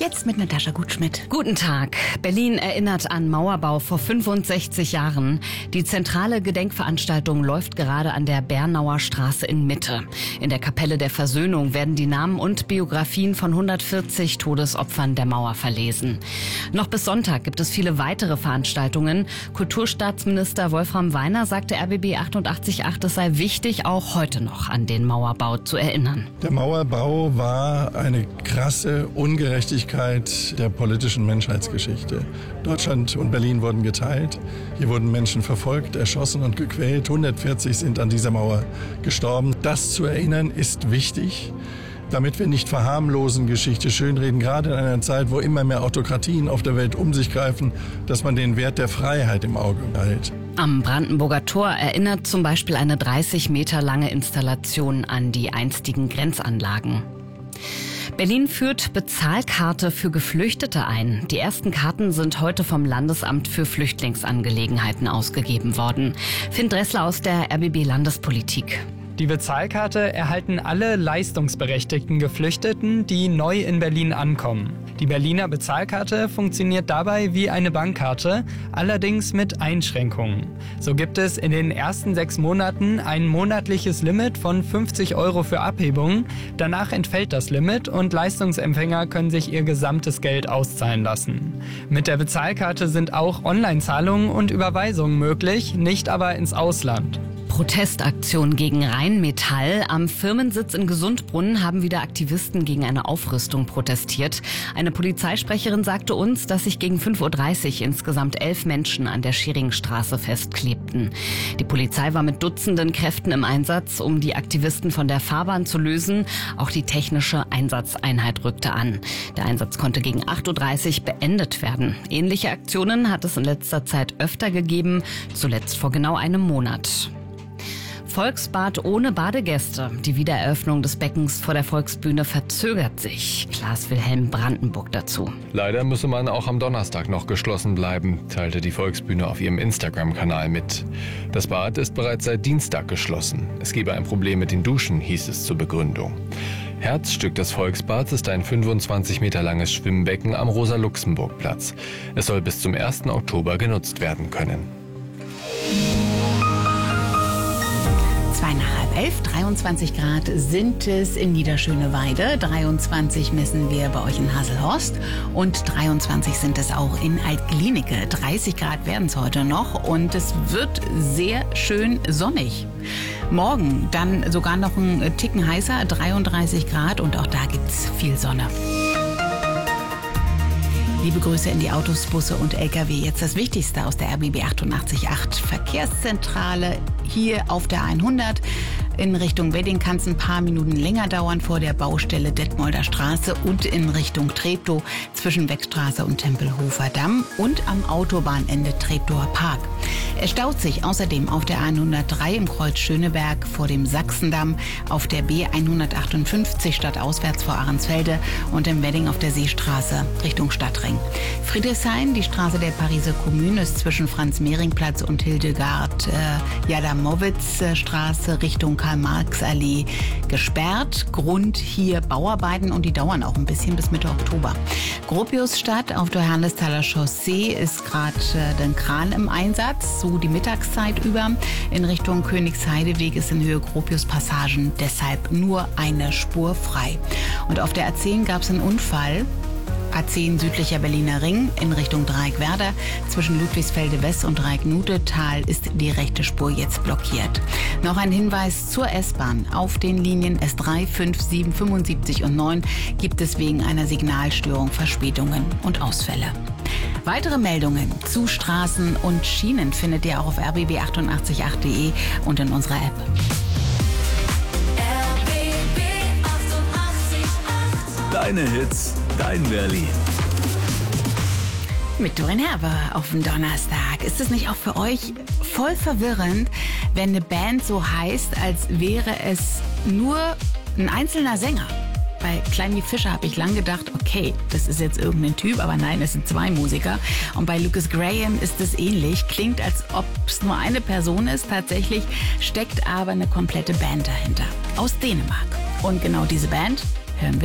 Jetzt mit Natascha Gutschmidt. Guten Tag. Berlin erinnert an Mauerbau vor 65 Jahren. Die zentrale Gedenkveranstaltung läuft gerade an der Bernauer Straße in Mitte. In der Kapelle der Versöhnung werden die Namen und Biografien von 140 Todesopfern der Mauer verlesen. Noch bis Sonntag gibt es viele weitere Veranstaltungen. Kulturstaatsminister Wolfram Weiner sagte RBB 88.8, es sei wichtig, auch heute noch an den Mauerbau zu erinnern. Der Mauerbau war eine krasse Ungerechtigkeit der politischen Menschheitsgeschichte. Deutschland und Berlin wurden geteilt. Hier wurden Menschen verfolgt, erschossen und gequält. 140 sind an dieser Mauer gestorben. Das zu erinnern ist wichtig, damit wir nicht verharmlosen, Geschichte schönreden, gerade in einer Zeit, wo immer mehr Autokratien auf der Welt um sich greifen, dass man den Wert der Freiheit im Auge behält. Am Brandenburger Tor erinnert zum Beispiel eine 30 Meter lange Installation an die einstigen Grenzanlagen. Berlin führt Bezahlkarte für Geflüchtete ein. Die ersten Karten sind heute vom Landesamt für Flüchtlingsangelegenheiten ausgegeben worden. Finn Dressler aus der RBB Landespolitik. Die Bezahlkarte erhalten alle leistungsberechtigten Geflüchteten, die neu in Berlin ankommen. Die Berliner Bezahlkarte funktioniert dabei wie eine Bankkarte, allerdings mit Einschränkungen. So gibt es in den ersten 6 Monaten ein monatliches Limit von 50 € für Abhebungen. Danach entfällt das Limit und Leistungsempfänger können sich ihr gesamtes Geld auszahlen lassen. Mit der Bezahlkarte sind auch Online-Zahlungen und Überweisungen möglich, nicht aber ins Ausland. Protestaktion gegen Rheinmetall. Am Firmensitz in Gesundbrunnen haben wieder Aktivisten gegen eine Aufrüstung protestiert. Eine Polizeisprecherin sagte uns, dass sich gegen 5:30 Uhr insgesamt 11 Menschen an der Schieringstraße festklebten. Die Polizei war mit Dutzenden Kräften im Einsatz, um die Aktivisten von der Fahrbahn zu lösen. Auch die technische Einsatzeinheit rückte an. Der Einsatz konnte gegen 8:30 Uhr beendet werden. Ähnliche Aktionen hat es in letzter Zeit öfter gegeben, zuletzt vor genau einem Monat. Volksbad ohne Badegäste. Die Wiedereröffnung des Beckens vor der Volksbühne verzögert sich. Klaas-Wilhelm Brandenburg dazu. Leider müsse man auch am Donnerstag noch geschlossen bleiben, teilte die Volksbühne auf ihrem Instagram-Kanal mit. Das Bad ist bereits seit Dienstag geschlossen. Es gebe ein Problem mit den Duschen, hieß es zur Begründung. Herzstück des Volksbads ist ein 25 Meter langes Schwimmbecken am Rosa-Luxemburg-Platz. Es soll bis zum 1. Oktober genutzt werden können. 10:30, 23 Grad sind es in Niederschöneweide, 23 messen wir bei euch in Hasselhorst und 23 sind es auch in Altglienicke. 30 Grad werden es heute noch und es wird sehr schön sonnig. Morgen dann sogar noch ein Ticken heißer, 33 Grad und auch da gibt's viel Sonne. Liebe Grüße in die Autos, Busse und LKW. Jetzt das Wichtigste aus der RBB 88.8 Verkehrszentrale hier auf der 100. In Richtung Wedding kann es ein paar Minuten länger dauern vor der Baustelle Detmolder Straße und in Richtung Treptow zwischen Beckstraße und Tempelhofer Damm und am Autobahnende Treptower Park. Es staut sich außerdem auf der 103 im Kreuz Schöneberg vor dem Sachsendamm, auf der B158 stadtauswärts vor Ahrensfelde und im Wedding auf der Seestraße Richtung Stadtring. Friedrichshain, die Straße der Pariser Kommune, ist zwischen Franz-Mehring-Platz und Hildegard-Jadamowitz-Straße Richtung Karl-Marx-Allee gesperrt. Grund hier Bauarbeiten und die dauern auch ein bisschen bis Mitte Oktober. Gropiusstadt auf der Herrnestaler Chaussee ist gerade den Kran im Einsatz, so die Mittagszeit über. In Richtung Königsheideweg ist in Höhe Gropius-Passagen deshalb nur eine Spur frei. Und auf der A10 gab es einen Unfall. A10 südlicher Berliner Ring in Richtung Dreieckwerder. Zwischen Ludwigsfelde West und Dreieck-Nutetal ist die rechte Spur jetzt blockiert. Noch ein Hinweis zur S-Bahn. Auf den Linien S3, 5, 7, 75 und 9 gibt es wegen einer Signalstörung Verspätungen und Ausfälle. Weitere Meldungen zu Straßen und Schienen findet ihr auch auf rbb888.de und in unserer App. RBB 88.8. Deine Hits, dein Berlin. Mit Doreen Herber auf dem Donnerstag. Ist es nicht auch für euch voll verwirrend, wenn eine Band so heißt, als wäre es nur ein einzelner Sänger? Bei Klein wie Fischer habe ich lang gedacht, okay, das ist jetzt irgendein Typ, aber nein, es sind 2 Musiker. Und bei Lucas Graham ist es ähnlich. Klingt, als ob es nur eine Person ist. Tatsächlich steckt aber eine komplette Band dahinter. Aus Dänemark. Und genau diese Band